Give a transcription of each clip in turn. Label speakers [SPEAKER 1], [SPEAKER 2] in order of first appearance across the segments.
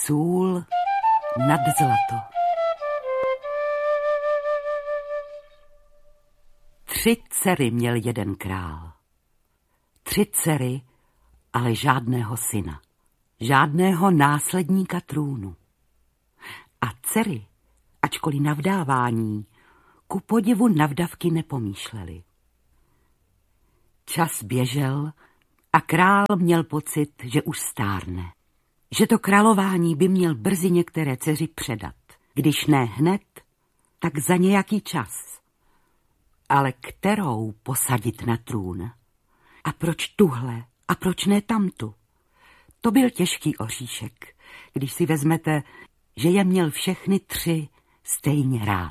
[SPEAKER 1] Sůl nad zlato. 3 dcery měl jeden král. 3 dcery, ale žádného syna. Žádného následníka trůnu. A dcery, ačkoliv na vdávání, ku podivu na vdavky nepomýšleli. Čas běžel a král měl pocit, že už stárne. Že to králování by měl brzy některé dceři předat. Když ne hned, tak za nějaký čas. Ale kterou posadit na trůn? A proč tuhle? A proč ne tamtu? To byl těžký oříšek, když si vezmete, že je měl všechny 3 stejně rád.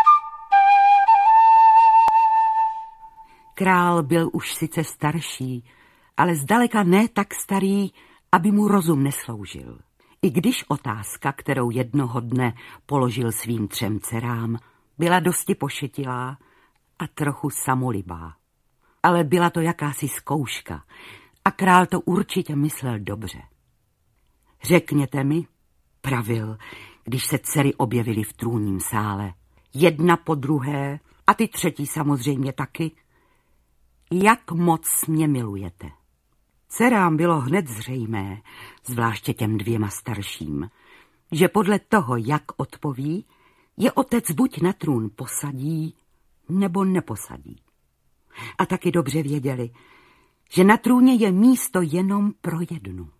[SPEAKER 1] Král byl už sice starší, ale zdaleka ne tak starý, aby mu rozum nesloužil. I když otázka, kterou jednoho dne položil svým 3 dcerám, byla dosti pošetilá a trochu samolibá. Ale byla to jakási zkouška a král to určitě myslel dobře. Řekněte mi, pravil, když se dcery objevily v trůnním sále, jedna po druhé a ty 3 samozřejmě taky, jak moc mě milujete. Dcerám bylo hned zřejmé, zvláště těm 2 starším, že podle toho, jak odpoví, je otec buď na trůn posadí, nebo neposadí. A taky dobře věděli, že na trůně je místo jenom pro jednu.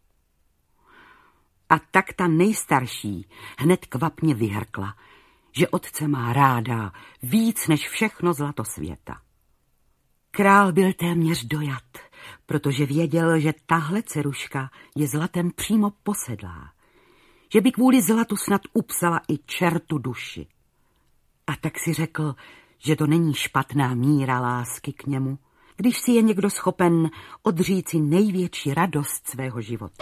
[SPEAKER 1] A tak ta nejstarší hned kvapně vyhrkla, že otce má ráda víc než všechno zlato světa. Král byl téměř dojat, protože věděl, že tahle dceruška je zlatem přímo posedlá, že by kvůli zlatu snad upsala i čertu duši. A tak si řekl, že to není špatná míra lásky k němu, když si je někdo schopen odříci největší radost svého života.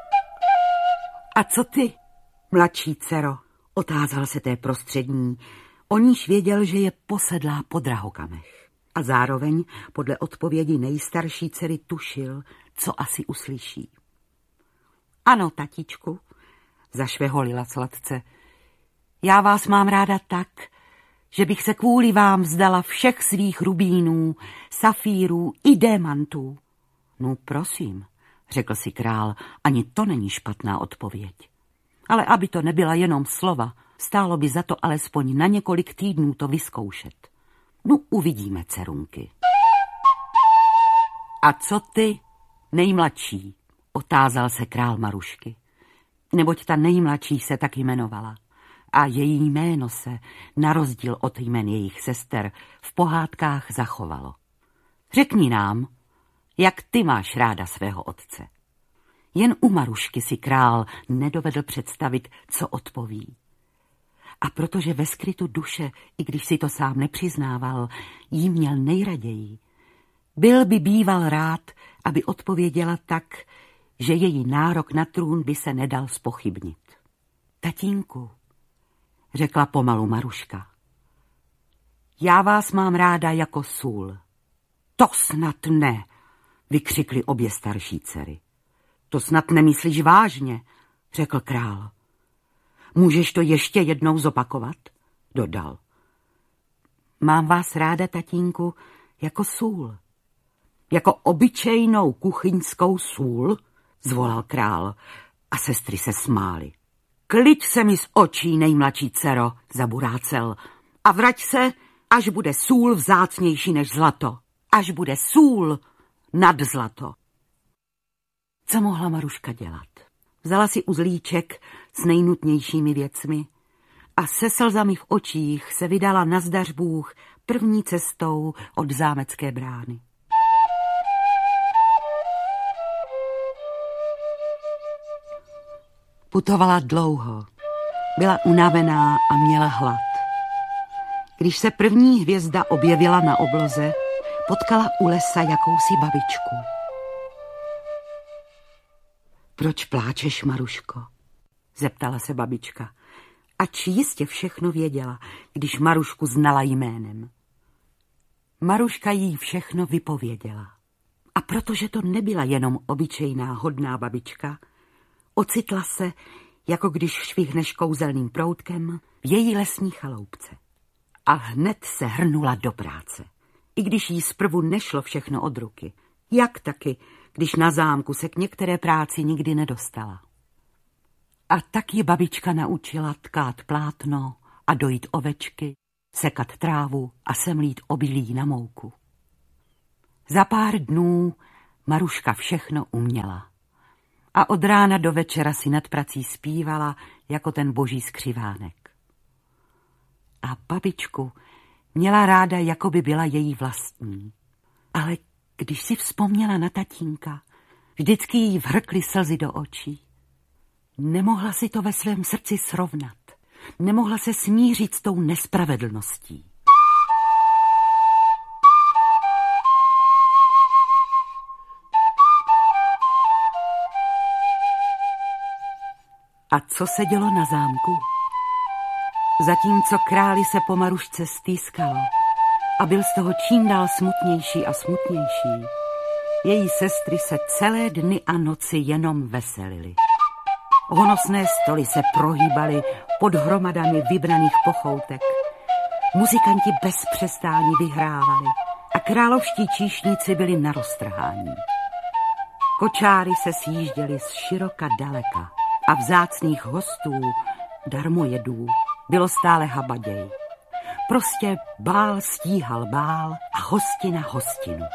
[SPEAKER 1] A co ty, mladší dcero? Otázal se té prostřední, o níž věděl, že je posedlá po drahokamech. A zároveň podle odpovědi nejstarší dcery tušil, co asi uslyší. Ano, tatičku, zašveholila sladce, já vás mám ráda tak, že bych se kvůli vám vzdala všech svých rubínů, safírů i démantů. No prosím, řekl si král, ani to není špatná odpověď. Ale aby to nebyla jenom slova, stálo by za to alespoň na několik týdnů to vyzkoušet. No uvidíme, dcerunky. A co ty, nejmladší? Otázal se král Marušky. Neboť ta nejmladší se tak jmenovala. A její jméno se, na rozdíl od jmen jejich sester, v pohádkách zachovalo. Řekni nám, jak ty máš ráda svého otce. Jen u Marušky si král nedovedl představit, co odpoví. A protože ve skrytu duše, i když si to sám nepřiznával, jí měl nejraději, byl by býval rád, aby odpověděla tak, že její nárok na trůn by se nedal zpochybnit. Tatínku, řekla pomalu Maruška, já vás mám ráda jako sůl. To snad ne, vykřikly obě starší dcery. To snad nemyslíš vážně, řekl král. Můžeš to ještě jednou zopakovat? Dodal. Mám vás ráda, tatínku, jako sůl. Jako obyčejnou kuchyňskou sůl? Zvolal král a sestry se smály. Kliď se mi z očí, nejmladší dcero, zaburácel, a vrať se, až bude sůl vzácnější než zlato. Až bude sůl nad zlato. Co mohla Maruška dělat? Vzala si uzlíček s nejnutnějšími věcmi a se slzami v očích se vydala nazdař Bůh první cestou od zámecké brány. Putovala dlouho, byla unavená a měla hlad. Když se první hvězda objevila na obloze, potkala u lesa jakousi babičku. Proč pláčeš, Maruško? Zeptala se babička. Ač jistě všechno věděla, když Marušku znala jménem. Maruška jí všechno vypověděla. A protože to nebyla jenom obyčejná hodná babička, ocitla se jako když švihneš kouzelným proutkem v její lesní chaloupce. A hned se hrnula do práce. I když jí zprvu nešlo všechno od ruky. Jak taky, když na zámku se k některé práci nikdy nedostala. A tak ji babička naučila tkát plátno a dojít ovečky, sekat trávu a semlít obilí na mouku. Za pár dnů Maruška všechno uměla. A od rána do večera si nad prací zpívala jako ten boží skřivánek. A babičku měla ráda, jako by byla její vlastní. Ale když si vzpomněla na tatínka, vždycky jí vhrkly slzy do očí. Nemohla si to ve svém srdci srovnat. Nemohla se smířit s tou nespravedlností. A co se dělo na zámku? Zatímco králi se po Marušce stýskalo a byl z toho čím dál smutnější a smutnější, její sestry se celé dny a noci jenom veselily. Honosné stoly se prohýbaly pod hromadami vybraných pochoutek. Muzikanti bez přestání vyhrávali a královští číšníci byli na roztrhání. Kočáry se sjížděly z široka daleka a vzácných hostů, darmojedů, bylo stále habaděj. Prostě bál stíhal bál a hostina hostinu.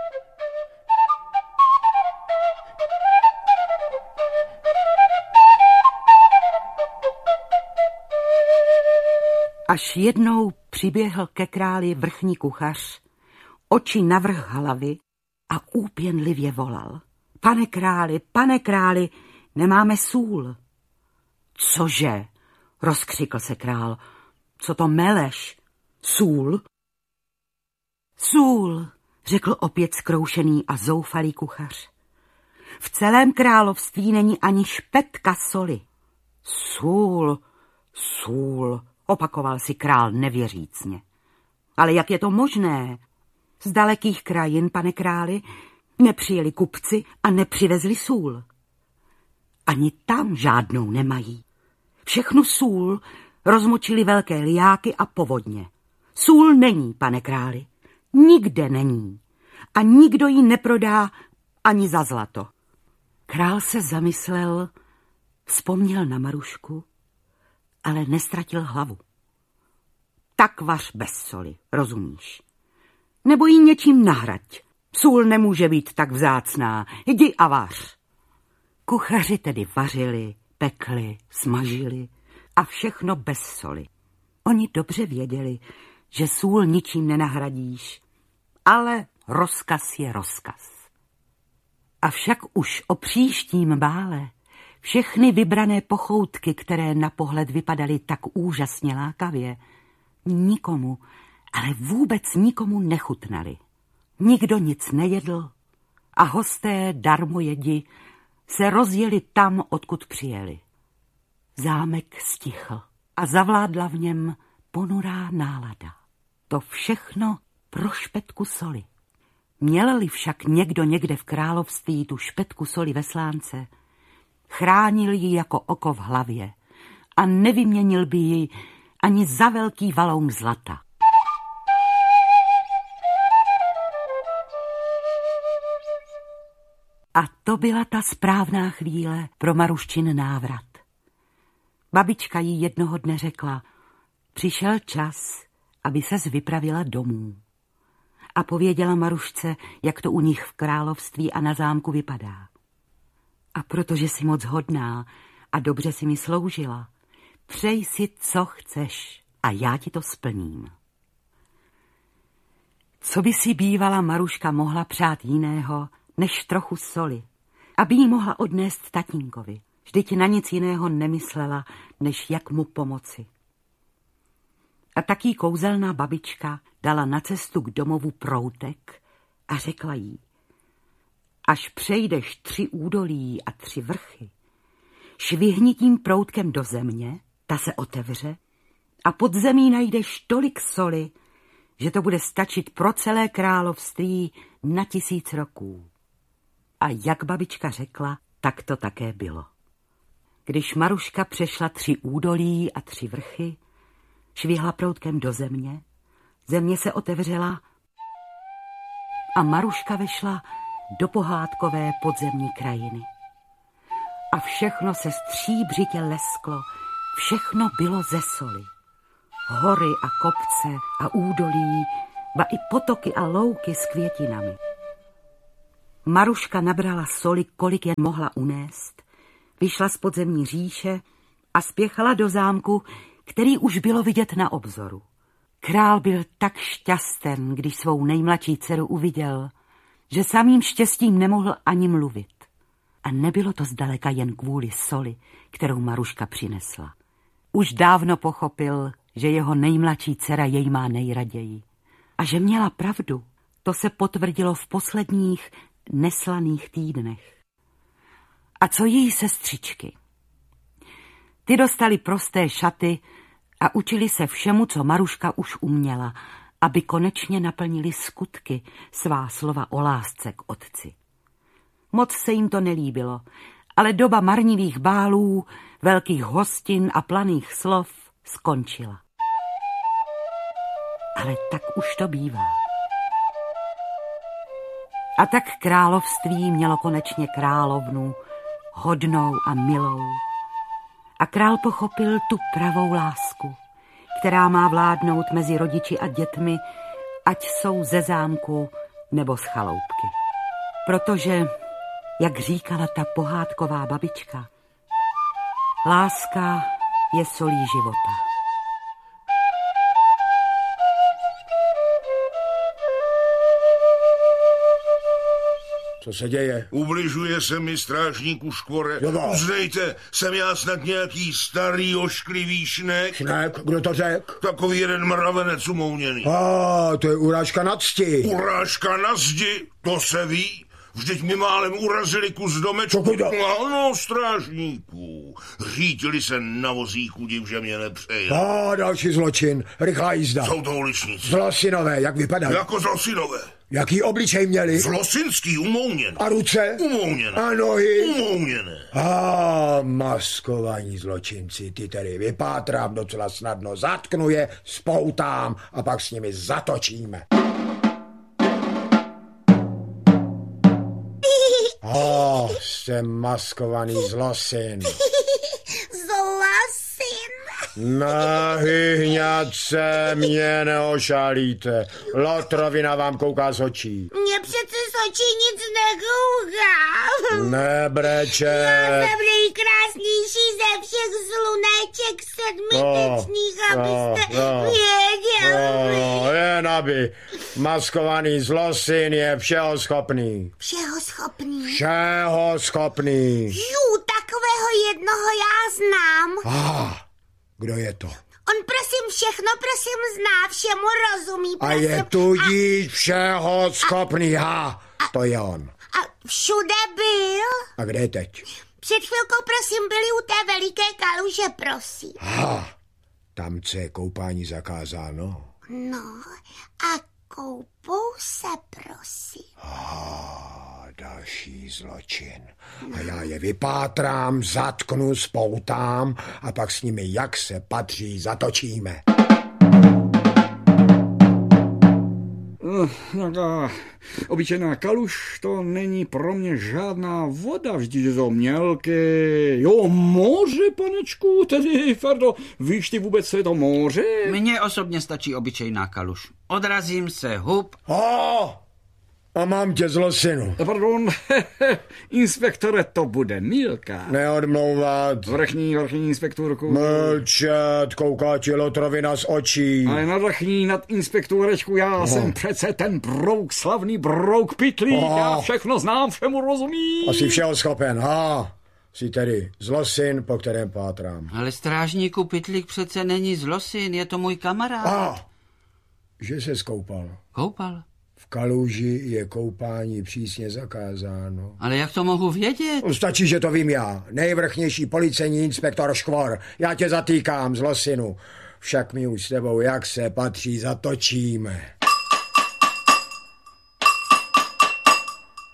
[SPEAKER 1] Až jednou přiběhl ke králi vrchní kuchař, oči navrch hlavy a úpěnlivě volal. Pane králi, nemáme sůl. Cože? Rozkřikl se král. Co to meleš? Sůl? Sůl, řekl opět zkroušený a zoufalý kuchař. V celém království není ani špetka soli. Sůl, opakoval si král nevěřícně. Ale jak je to možné? Z dalekých krajin, pane králi, nepřijeli kupci a nepřivezli sůl. Ani tam žádnou nemají. Všechnu sůl rozmočili velké lijáky a povodně. Sůl není, pane králi. Nikde není. A nikdo ji neprodá ani za zlato. Král se zamyslel, vzpomněl na Marušku, ale nestratil hlavu. Tak vař bez soli, rozumíš? Nebo ji něčím nahraď. Sůl nemůže být tak vzácná. Jdi a vař. Kuchaři tedy vařili, pekli, smažili a všechno bez soli. Oni dobře věděli, že sůl ničím nenahradíš, ale rozkaz je rozkaz. Avšak už o příštím bále všechny vybrané pochoutky, které na pohled vypadaly tak úžasně lákavě, nikomu, ale vůbec nikomu nechutnaly. Nikdo nic nejedl a hosté darmojedi se rozjeli tam, odkud přijeli. Zámek stichl a zavládla v něm ponurá nálada. To všechno pro špetku soli. Měl-li však někdo někde v království tu špetku soli ve slánce, chránil ji jako oko v hlavě a nevyměnil by ji ani za velký valoun zlata. A to byla ta správná chvíle pro Maruščin návrat. Babička jí jednoho dne řekla, přišel čas, aby ses vypravila domů. A pověděla Marušce, jak to u nich v království a na zámku vypadá. A protože jsi moc hodná a dobře si mi sloužila, přej si, co chceš a já ti to splním. Co by si bývala Maruška mohla přát jiného, než trochu soli, aby jí mohla odnést tatínkovi. Vždyť na nic jiného nemyslela, než jak mu pomoci. A taky kouzelná babička dala na cestu k domovu proutek a řekla jí, až přejdeš 3 údolí a 3 vrchy, švihni tím proutkem do země, ta se otevře a pod zemí najdeš tolik soli, že to bude stačit pro celé království na 1000 roků. A jak babička řekla, tak to také bylo. Když Maruška přešla 3 údolí a 3 vrchy, švihla proutkem do země, země se otevřela a Maruška vešla do pohádkové podzemní krajiny. A všechno se stříbřitě lesklo, všechno bylo ze soli. Hory a kopce a údolí, ba i potoky a louky s květinami. Maruška nabrala soli, kolik jen mohla unést, vyšla z podzemní říše a spěchala do zámku, který už bylo vidět na obzoru. Král byl tak šťasten, když svou nejmladší dceru uviděl, že samým štěstím nemohl ani mluvit. A nebylo to zdaleka jen kvůli soli, kterou Maruška přinesla. Už dávno pochopil, že jeho nejmladší dcera jej má nejraději. A že měla pravdu, to se potvrdilo v posledních neslaných týdnech. A co její sestřičky? Ty dostali prosté šaty a učili se všemu, co Maruška už uměla, aby konečně naplnili skutky svá slova o lásce k otci. Moc se jim to nelíbilo, ale doba marnivých bálů, velkých hostin a planých slov skončila. Ale tak už to bývá. A tak království mělo konečně královnu, hodnou a milou. A král pochopil tu pravou lásku, která má vládnout mezi rodiči a dětmi, ať jsou ze zámku nebo z chaloupky. Protože, jak říkala ta pohádková babička, láska je solí života.
[SPEAKER 2] Co se děje?
[SPEAKER 3] Ubližuje se mi, strážníku Škvore. Uznejte, jsem já snad nějaký starý ošklivý šnek?
[SPEAKER 2] Šnek? Kdo to řek?
[SPEAKER 3] Takový jeden mravenec umouněný.
[SPEAKER 2] To je urážka na cti.
[SPEAKER 3] Urážka na zdi? To se ví. Vždyť mi málem urazili kus domečku. Ano, strážníků. Řítili se na vozíku, div, že mě nepřejel.
[SPEAKER 2] Další zločin. Rychlá jízda.
[SPEAKER 3] Jsou to uličníci.
[SPEAKER 2] Zlosinové, jak vypadají?
[SPEAKER 3] Jako zlosinové.
[SPEAKER 2] Jaký obličej měli?
[SPEAKER 3] Zlosinský, umouněný.
[SPEAKER 2] A ruce?
[SPEAKER 3] Umouněné.
[SPEAKER 2] A nohy?
[SPEAKER 3] Umouněné.
[SPEAKER 2] Maskovaní zločinci, ty tedy vypátrám docela snadno. Zatknu je, spoutám a pak s nimi zatočíme. Jsem maskovaný zlosin.
[SPEAKER 4] Zlosin?
[SPEAKER 2] Nahyhňat mě neošalíte. Lotrovina vám kouká z očí.
[SPEAKER 4] Mně přece z očí nic nekouká.
[SPEAKER 2] Nebreče.
[SPEAKER 4] Já jsem nejkrásnější ze všech slunéček sedmitečných, abyste věděli.
[SPEAKER 2] Jen aby. Maskovaný zlosin je všeho schopný.
[SPEAKER 4] Všeho schopný?
[SPEAKER 2] Všeho schopný.
[SPEAKER 4] Takového jednoho já znám.
[SPEAKER 2] Kdo je to?
[SPEAKER 4] On všechno zná, všemu rozumí.
[SPEAKER 2] A je tudíž všeho schopný, to je on.
[SPEAKER 4] A všude byl?
[SPEAKER 2] A kde je teď?
[SPEAKER 4] Před chvilkou, byli u té veliké kaluže, prosím.
[SPEAKER 2] Tam je koupání zakázáno.
[SPEAKER 4] No, a koupou se, prosím.
[SPEAKER 2] Další zločin. A já je vypátrám, zatknu, spoutám a pak s nimi, jak se patří, zatočíme.
[SPEAKER 5] Obyčejná kaluž, to není pro mě žádná voda, vždyť je to mělké. Jo, moře, panečku, tedy, víš ty vůbec, co je to moře?
[SPEAKER 6] Mně osobně stačí obyčejná kaluž. Odrazím se hub.
[SPEAKER 2] A mám tě zlosinu.
[SPEAKER 5] Pardon, inspektore, to bude Milka.
[SPEAKER 2] Neodmlouvat.
[SPEAKER 5] Vrchní inspektorku.
[SPEAKER 2] Mlčet, kouká ti lotrovina z očí.
[SPEAKER 5] Ale nadachní nad inspektorečku, já jsem přece ten brouk, slavný brouk Pitlík. Já všechno znám, všemu rozumím.
[SPEAKER 2] Asi všeho schopen, Jsi tedy zlosin, po kterém pátrám.
[SPEAKER 6] Ale strážníku, Pitlík přece není zlosin, je to můj kamarád.
[SPEAKER 2] Že se skoupal.
[SPEAKER 6] Koupal?
[SPEAKER 2] V kaluži je koupání přísně zakázáno.
[SPEAKER 6] Ale jak to mohu vědět?
[SPEAKER 2] Stačí, že to vím já. Nejvrchnější policejní inspektor Škvor. Já tě zatýkám, zlosinu. Však my už s tebou, jak se patří, zatočíme.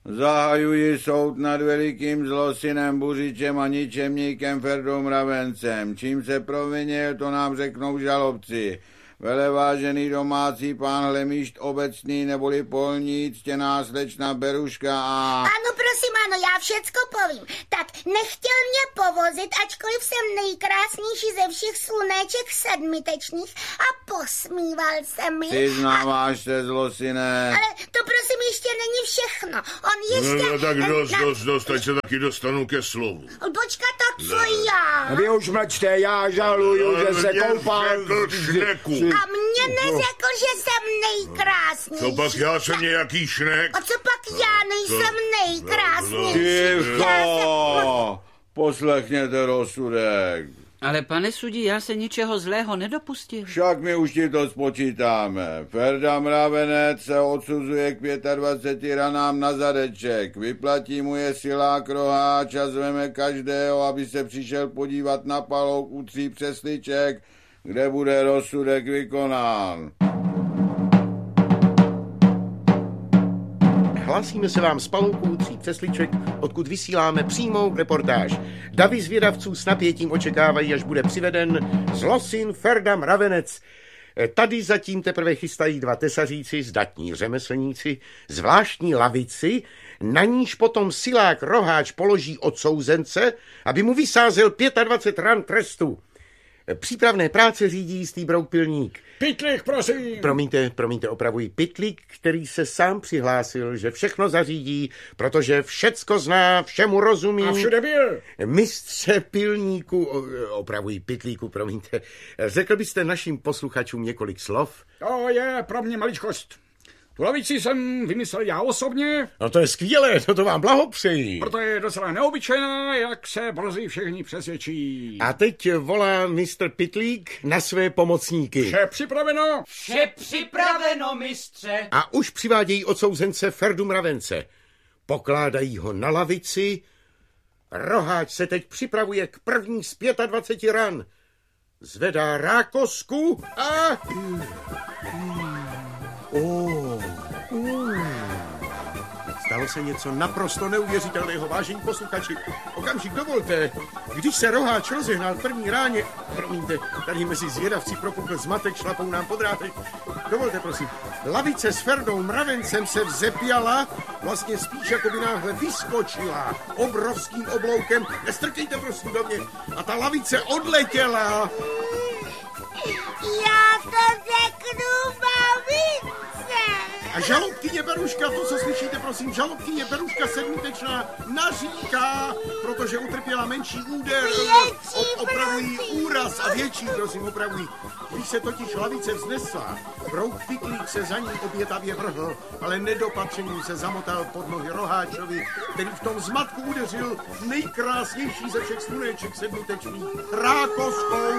[SPEAKER 7] Zahajuji soud nad velikým zlosinem Buřičem a ničemníkem Ferdou Mravencem. Čím se provinil, to nám řeknou žalobci. Velevážený domácí pán Hlemíšt obecný neboli polní, ctěná slečna Beruška a...
[SPEAKER 4] Ano, prosím, ano, já všecko povím. Tak nechtěl mě povozit, ačkoliv jsem nejkrásnější ze všech slunéček sedmitečných a posmíval se mi.
[SPEAKER 7] Přiznáváš se, zlosine.
[SPEAKER 4] Ale to prosím ještě není všechno. On ještě...
[SPEAKER 3] No, tak dost, ať se taky dostanu ke slovu.
[SPEAKER 4] Počkat, tak co já?
[SPEAKER 2] Vy už mlčte, já žaluju, že se koupám.
[SPEAKER 4] A mě neřekl, že jsem nejkrásnější.
[SPEAKER 3] Co pak já jsem nějaký šnek?
[SPEAKER 4] A co pak já nejsem nejkrásnější?
[SPEAKER 7] Ticho! Poslechněte rozsudek.
[SPEAKER 6] Ale pane sudí, já se ničeho zlého nedopustil.
[SPEAKER 7] Však my už ti to spočítáme. Ferda Mravenec se odsuzuje k 25 ranám na zadeček. Vyplatí mu je silák roháč a zveme každého, aby se přišel podívat na palouk u 3 přesliček, kde bude rozsudek vykonán.
[SPEAKER 8] Hlásíme se vám z palouku 3 přesliček, odkud vysíláme přímou reportáž. Davy zvědavců s napětím očekávají, až bude přiveden zlosin Ferda Mravenec. Tady zatím teprve chystají 2 tesaříci, zdatní řemeslníci, zvláštní lavici, na níž potom silák roháč položí odsouzence, aby mu vysázel 25 ran trestu. Přípravné práce řídí jistý broukpilník.
[SPEAKER 5] Pytlík, prosím.
[SPEAKER 8] Promiňte, opravuji. Pytlík, který se sám přihlásil, že všechno zařídí, protože všecko zná, všemu rozumí.
[SPEAKER 5] A všude byl.
[SPEAKER 8] Mistře pilníku, opravuji Pytlíku, promiňte. Řekl byste našim posluchačům několik slov?
[SPEAKER 5] To je pro mě maličkost. Tu lavici jsem vymyslel já osobně.
[SPEAKER 8] No to je skvělé, to vám blahopřeji.
[SPEAKER 5] Proto je docela neobyčejná, jak se brzy všichni přesvědčí.
[SPEAKER 8] A teď volá mistr Pytlík na své pomocníky.
[SPEAKER 5] Vše připraveno?
[SPEAKER 6] Vše připraveno, mistře.
[SPEAKER 8] A už přivádějí odsouzence Ferdu Mravence. Pokládají ho na lavici. Roháč se teď připravuje k první z 25 ran. Zvedá rákosku a... Stalo se něco naprosto neuvěřitelného, vážení posluchači. Okamžik dovolte, když se roháč rozehnal v první ráně, promiňte, tady mezi zvědavci propukl zmatek, šlapou nám podrátek. Dovolte, prosím, lavice s Ferdou Mravencem se vzepěla, vlastně spíš jako by náhle vyskočila obrovským obloukem. Nestrkejte prosím do mě. A ta lavice odletěla.
[SPEAKER 4] Já to řeknu babičce.
[SPEAKER 8] A žalobkyně Beruška, to, co slyšíte, prosím, žalobkyně Beruška sedmitečná naříká, protože utrpěla menší úder. Opravují úraz a větší, prosím, opravují. Když se totiž lavice vznesla, brouk Pytlík se za ní obětavě vrhl, ale nedopatřením se zamotal pod nohy roháčovi, který v tom zmatku udeřil nejkrásnější ze všech slunéček sedmitečných rákoskou.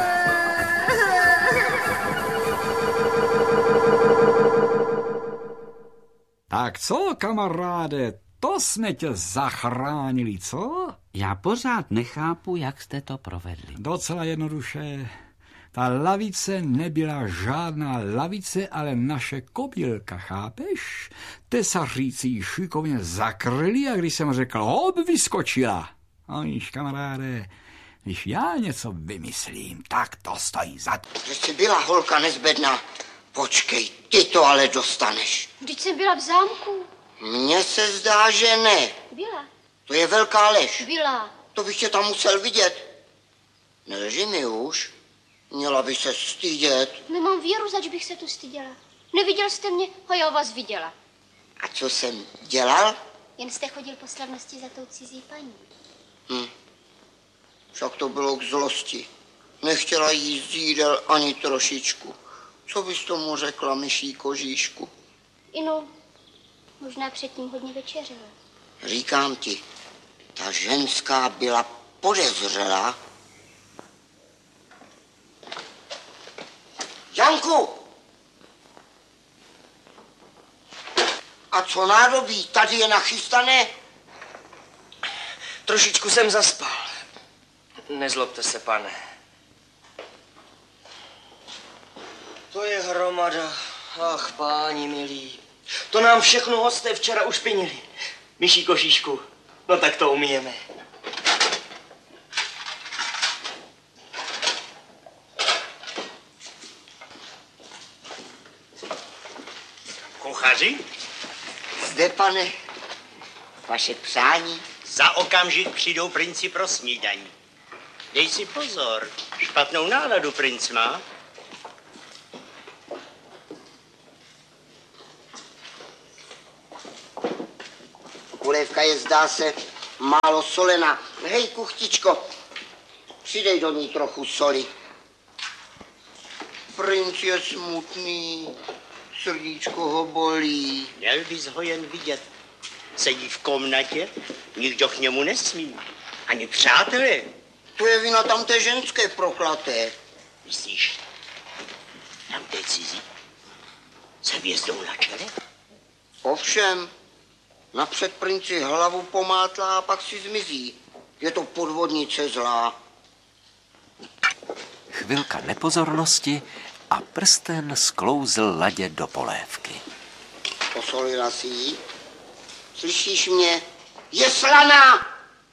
[SPEAKER 5] Tak co, kamaráde, to jsme tě zachránili, co?
[SPEAKER 6] Já pořád nechápu, jak jste to provedli.
[SPEAKER 5] Docela jednoduše. Ta lavice nebyla žádná lavice, ale naše kobylka, chápeš? Tesaříci ji šikovně zakryli a když jsem řekl hop, vyskočila. A víš, kamaráde, když já něco vymyslím, tak to stojí za to.
[SPEAKER 9] Že jsi byla holka nezbedná. Počkej, ty to ale dostaneš.
[SPEAKER 10] Vždyť jsem byla v zámku.
[SPEAKER 9] Mně se zdá, že ne.
[SPEAKER 10] Byla.
[SPEAKER 9] To je velká lež.
[SPEAKER 10] Byla.
[SPEAKER 9] To bych tě tam musel vidět. Nelži mi už. Měla by se stydět.
[SPEAKER 10] Nemám věru, zač bych se tu styděla. Neviděl jste mě a já vás viděla.
[SPEAKER 9] A co jsem dělal?
[SPEAKER 10] Jen jste chodil po slavnosti za tou cizí paní.
[SPEAKER 9] Však to bylo k zlosti. Nechtěla jíst jídel ani trošičku. Co bys tomu řekla, myší kožíšku?
[SPEAKER 10] Inu, možná předtím hodně večeřila.
[SPEAKER 9] Říkám ti, ta ženská byla podezřelá. Janku! A co nádobí? Tady je nachystané?
[SPEAKER 11] Trošičku jsem zaspal. Nezlobte se, pane. To je hromada. Ach, páni milí. To nám všechno hosté včera ušpinili.
[SPEAKER 12] myší kožíšku, no tak to umíme.
[SPEAKER 13] Kuchaři?
[SPEAKER 9] Zde, pane, vaše přání.
[SPEAKER 13] Za okamžik přijdou princi pro snídaní. Dej si pozor, špatnou náladu princ má.
[SPEAKER 9] Polévka je, zdá se, málo solena. Hej, kuchtičko, přidej do ní trochu soli. Princ je smutný, srdíčko ho bolí.
[SPEAKER 13] Měl bys ho jen vidět. Sedí v komnatě, nikdo k němu nesmí. Ani přátelé.
[SPEAKER 9] To je vina tam té ženské proklaté.
[SPEAKER 13] Myslíš, tam té cizí? Se hvězdou na čele?
[SPEAKER 9] Ovšem, napřed princi hlavu pomátla a pak si zmizí. Je to podvodnice zlá.
[SPEAKER 14] Chvilka nepozornosti a prsten sklouzl ladě do polévky.
[SPEAKER 9] Posolila si ji? Slyšíš mě? Je slaná!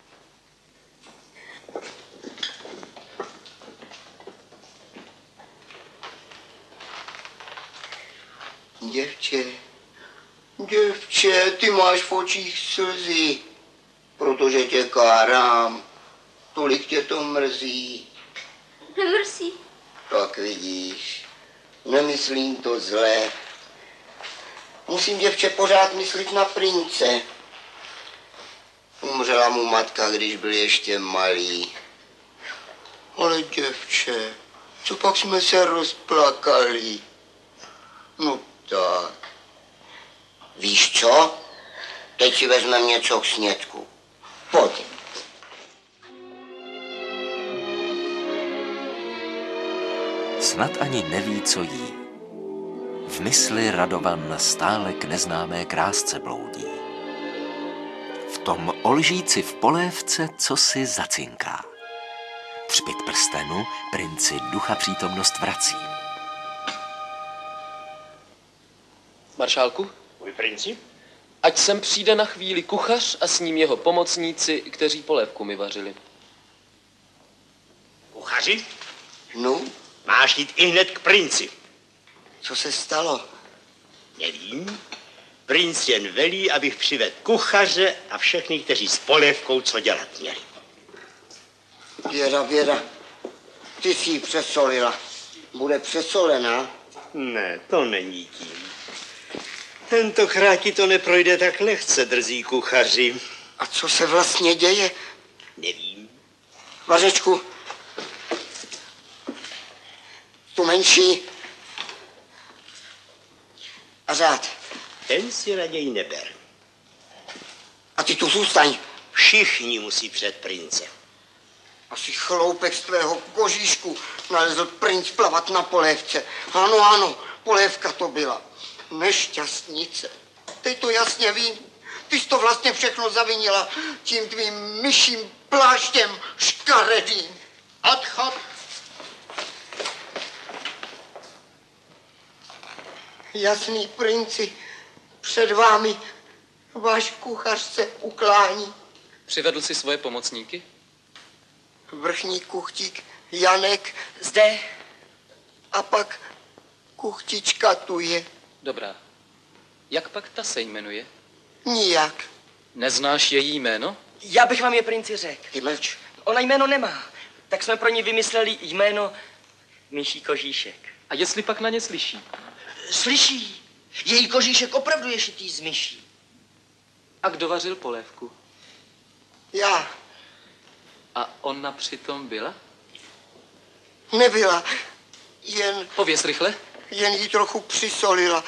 [SPEAKER 9] Děvče, ty máš v očích slzy, protože tě kárám. Tolik tě to mrzí.
[SPEAKER 10] Nemrzí.
[SPEAKER 9] Tak vidíš, nemyslím to zle. Musím, děvče, pořád myslit na prince. Umřela mu matka, když byl ještě malý. Ale děvče, co pak jsme se rozplakali? No tak. Víš co? Teď si vezmeme něco k snědku. Pojď.
[SPEAKER 14] Snad ani neví, co jí. V mysli Radovan stále k neznámé krásce bloudí. V tom olžíci v polévce cosi zacinká. Třpyt prstenu princi ducha přítomnost vrací.
[SPEAKER 15] Maršálku?
[SPEAKER 13] Můj princi?
[SPEAKER 15] Ať sem přijde na chvíli kuchař a s ním jeho pomocníci, kteří polévku mi vařili.
[SPEAKER 13] Kuchaři?
[SPEAKER 9] No?
[SPEAKER 13] Máš jít i hned k princi.
[SPEAKER 9] Co se stalo?
[SPEAKER 13] Nevím. Princ jen velí, abych přivedl kuchaře a všechny, kteří s polévkou co dělat měli.
[SPEAKER 9] Věra, ty jsi ji přesolila. Bude přesolená?
[SPEAKER 13] Ne, to není tím. Tentokrát ti to neprojde tak lehce, drzí kuchaři.
[SPEAKER 9] A co se vlastně děje?
[SPEAKER 13] Nevím.
[SPEAKER 9] Vařečku, tu menší a řád.
[SPEAKER 13] Ten si raději neber.
[SPEAKER 9] A ty tu zůstaň.
[SPEAKER 13] Všichni musí před princem.
[SPEAKER 9] Asi chloupek z tvého kožíšku nalezl princ plavat na polévce. Ano, polévka to byla. Nešťastnice. Teď to jasně vím. Ty jsi to vlastně všechno zavinila tím tvým myším pláštěm škaredým. Odchod. Jasný princi, před vámi váš kuchař se uklání.
[SPEAKER 15] Přivedl si svoje pomocníky?
[SPEAKER 9] Vrchní kuchtík Janek.
[SPEAKER 12] Zde.
[SPEAKER 9] A pak kuchtička tu je.
[SPEAKER 15] Dobrá. Jak pak ta se jmenuje?
[SPEAKER 9] Nijak.
[SPEAKER 15] Neznáš její jméno?
[SPEAKER 12] Já bych vám je princi řekl.
[SPEAKER 9] Ty mlč.
[SPEAKER 12] Ona jméno nemá. Tak jsme pro ní vymysleli jméno myší kožíšek.
[SPEAKER 15] A jestli pak na ně slyší?
[SPEAKER 12] Slyší. Její kožíšek opravdu je šitý z myší.
[SPEAKER 15] A kdo vařil polévku?
[SPEAKER 9] Já.
[SPEAKER 15] A ona přitom byla?
[SPEAKER 9] Nebyla. Jen...
[SPEAKER 15] Pověz rychle.
[SPEAKER 9] Jen jí trochu přisolila.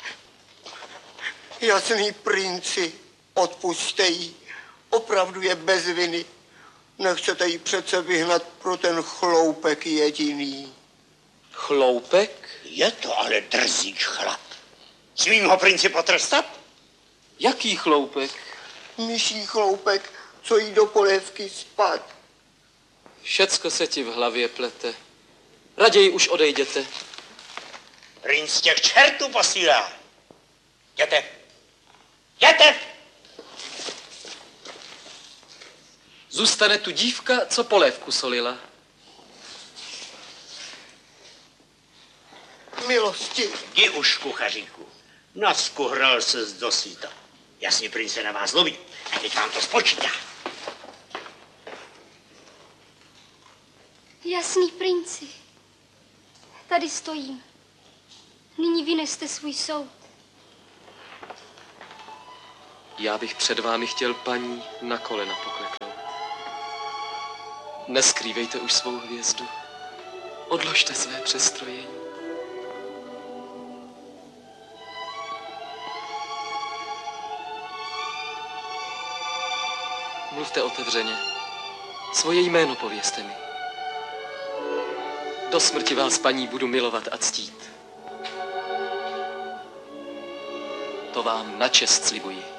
[SPEAKER 9] Jasný princi, odpusťte jí. Opravdu je bez viny. Nechcete jí přece vyhnat pro ten chloupek jediný.
[SPEAKER 15] Chloupek?
[SPEAKER 13] Je to ale drzík chlap. Smím ho princi potrestat?
[SPEAKER 15] Jaký chloupek?
[SPEAKER 9] Myší chloupek, co jí do polévky spad.
[SPEAKER 15] Všecko se ti v hlavě plete. Raději už odejděte.
[SPEAKER 13] Princ těch čertů posílá. Jděte. Jděte!
[SPEAKER 15] Zůstane tu dívka, co polévku solila.
[SPEAKER 9] Milosti.
[SPEAKER 13] Jdi už, kuchaříku. Naskuhral se z dosýta. Jasně, princ se na vás zlobí. A teď vám to spočítá.
[SPEAKER 10] Jasný princi. Tady stojím. Nyní vyneste svůj soud.
[SPEAKER 15] Já bych před vámi chtěl, paní, na kolena pokleknout. Neskrývejte už svou hvězdu. Odložte své přestrojení. Mluvte otevřeně. Svoje jméno povězte mi. Do smrti vás, paní, budu milovat a ctít. To vám na čest slibuji.